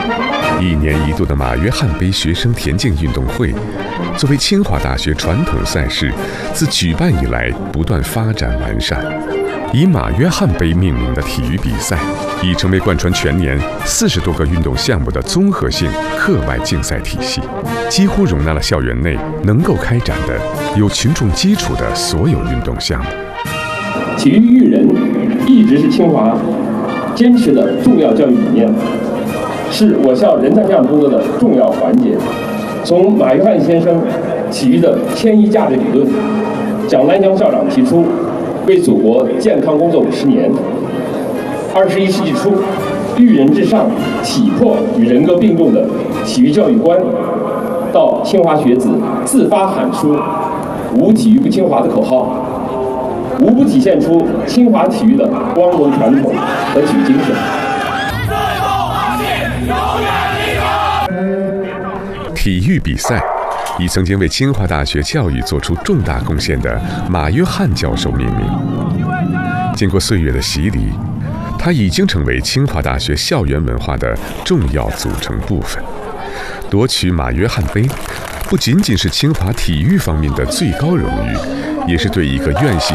1年1度的马约翰杯学生田径运动会，作为清华大学传统赛事，自举办以来不断发展完善。以马约翰杯命名的体育比赛，已成为贯穿全年40多个运动项目的综合性课外竞赛体系，几乎容纳了校园内能够开展的有群众基础的所有运动项目。 体育育人一直是清华坚持的重要教育理念，是我校人才培养工作的重要环节。从马约翰先生体育的迁移价值理论，蒋南江校长提出为祖国健康工作50年，21世纪初育人至上、体魄与人格并重的体育教育观，到清华学子自发喊出“无体育不清华”的口号，无不体现出清华体育的光荣传统和体育精神。 体育比赛以曾经为清华大学教育做出重大贡献的马约翰教授命名。经过岁月的洗礼，它已经成为清华大学校园文化的重要组成部分。夺取马约翰杯，不仅仅是清华体育方面的最高荣誉，也是对一个院系